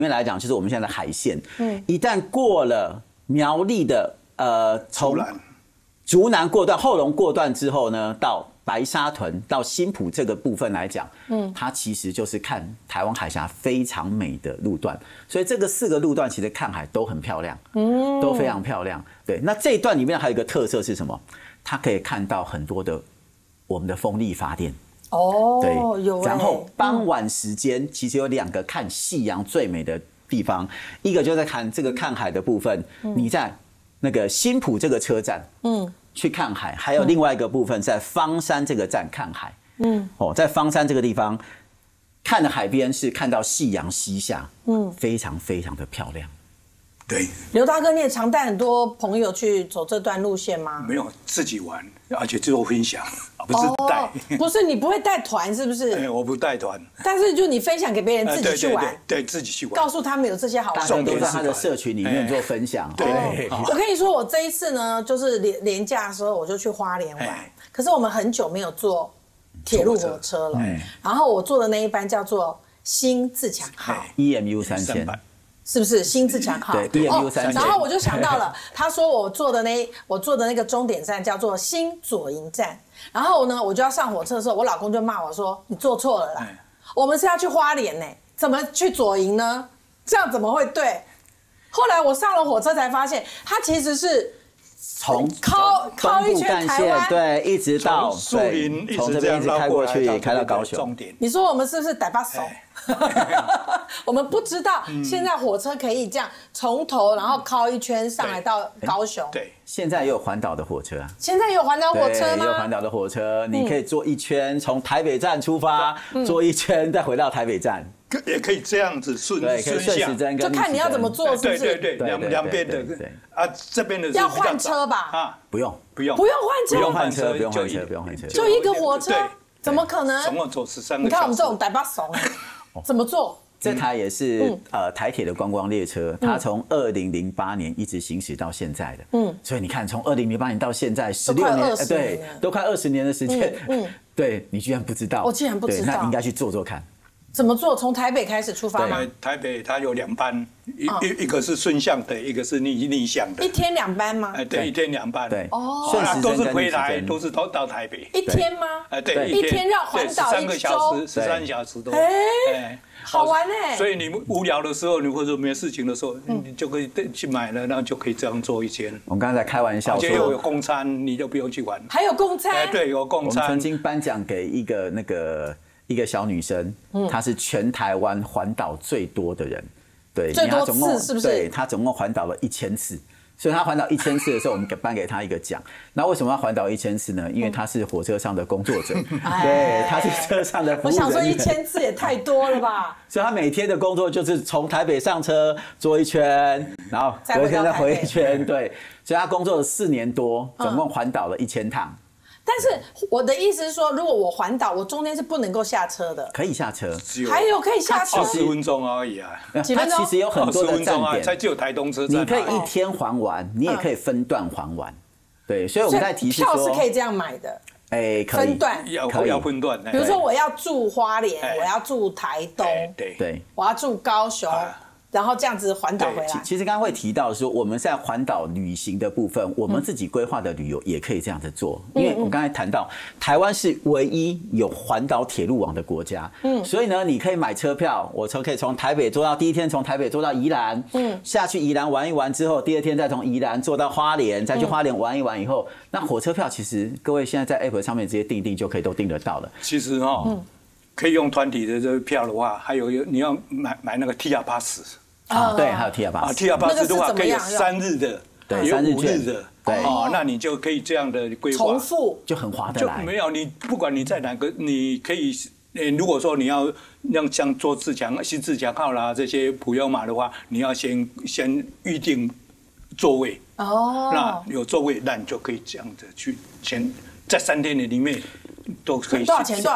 面来讲，就是我们现在的海线，一旦过了苗栗的从竹南过段、后龙过段之后呢，到白沙屯到新埔这个部分来讲，它其实就是看台湾海峡非常美的路段，所以这个4个路段其实看海都很漂亮，都非常漂亮。对，那这一段里面还有一个特色是什么？它可以看到很多的我们的风力发电。对，有。然后傍晚时间，其实有2个看夕阳最美的地方，一个就在看海的部分，你在那个新埔这个车站，去看海，还有另外一个部分在方山这个站看海，在方山这个地方看的海边是看到夕阳西下，非常非常的漂亮。 对， 刘大哥，你也常带很多朋友去走这段路线吗？ 没有，自己玩，而且做分享，不是带。 不是，你不会带团是不是？ 我不带团。 但是就你分享给别人，自己去玩。 对，自己去玩。 告诉他们有这些好玩的。 大家都在他的社群里面做分享。 对。 我跟你说，我这一次呢，就是连假的时候我就去花莲玩。可是我们很久没有坐铁路火车了。然后我坐的那一班叫做新自强号 ，EMU 3000。 是不是新自强号？ 对 ，EMU 3000。 然后我就想到了，他说我坐的那个终点站叫做新左营站。然后呢，我就要上火车的时候，我老公就骂我说：“你坐错了啦，我们是要去花莲呢，怎么去左营呢？这样怎么会对？”后来我上了火车才发现，它其实是从靠一圈台湾， 对，一直到树林， 从这边一直开过去，开到高雄。 你说我们是不是逮把手？我们不知道现在火车可以这样从头然后靠一圈上来到高雄。 对， 现在也有环岛的火车啊。 现在有环岛火车吗？ 有环岛的火车，你可以坐一圈，从台北站出发，坐一圈再回到台北站。 也可以这样子顺时针， 就看你要怎么做，是不是？ 对，两边的这边的要换车吧？ 不用换车， 就一个火车，怎么可能？ 总共走13个小时。 你看我们这种逮把手，怎么做？ 这台也是台铁的观光列车，它从2008年一直行驶到现在的。所以你看，从2008年到现在16年，对，都快20年的时间。对，你居然不知道？ 我竟然不知道， 那应该去做做看。 怎么做？从台北开始出发吗？ 台北它有2班，一个是顺向的，一个是逆向的。 1天2班吗？ 对，1天2班。 对， 都是回来，都是到台北。 1天吗？ 对， 一天绕环岛 13个小时，13小时都。 好玩哎！ 所以你无聊的时候，你或者没事情的时候，你就可以去买了，然后就可以这样做一天。 我们刚才开玩笑说， 而且有供餐，你就不用去玩。 还有供餐？ 对，有供餐。 我们曾经颁奖给一个小女生，她是全台湾环岛最多的人，对， 最多次是不是？ 对，她总共环岛了1000次，所以她环岛1000次的时候，我们颁给她一个奖。那为什么要环岛1000次呢？因为她是火车上的工作者，对，她是车上的服务人员。 我想说1000次也太多了吧？ 所以她每天的工作就是从台北上车坐一圈，然后隔天再回一圈，对，所以她工作了4年多，总共环岛了1000趟。 但是我的意思是说，如果我环岛，我中间是不能够下车的。 可以下车， 还有可以下车 ，20分钟而已啊。 几分钟？ 它其实有很多的站点， 才只有台东车站。 你可以一天还完，你也可以分段还完。对，所以我们在提示说， 票是可以这样买的。 可以分段要分段。 比如说我要住花莲，我要住台东， 对， 我要住高雄。然后这样子环岛回来。 其实刚刚会提到说，我们在环岛旅行的部分，我们自己规划的旅游也可以这样子做。因为我刚才谈到，台湾是唯一有环岛铁路网的国家，所以呢，你可以买车票，我可以从台北坐到第一天从台北坐到宜兰，下去宜兰玩一玩之后，第2天再从宜兰坐到花莲，再去花莲玩一玩以后，那火车票其实各位现在在 App 上面直接订就可以都订得到了。 其实可以用团体的这个票的话，还有你要买那个 TR Pass。 对，还有 TR Pass。 TR Pass 的话可以有3日的， 对有5日的， 对， 那你就可以这样的规划， 重复就很划得来。 就没有你，不管你在哪个，你可以，如果说你要像做新自强号啦这些普悠玛的话，你要先预定座位。那有座位，那你就可以这样子去在3天里面都可以。 多少钱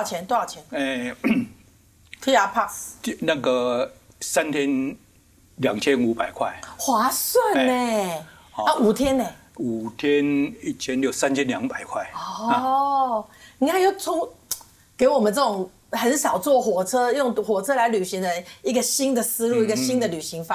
？TR Pass 那个3天。2500块， 划算呢。5天呢 ？5天1600，3200块。 你看又给我们这种很少坐火车，用火车来旅行的一个新的思路，一个新的旅行法。